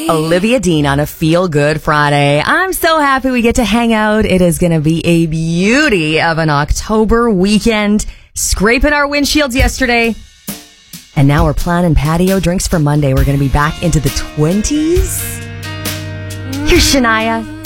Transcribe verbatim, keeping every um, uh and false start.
Olivia Dean on a Feel Good Friday. I'm so happy we get to hang out. It is going to be a beauty of an October weekend. Scraping our windshields yesterday. And now we're planning patio drinks for Monday. We're going to be back into the twenties. Here's Shania.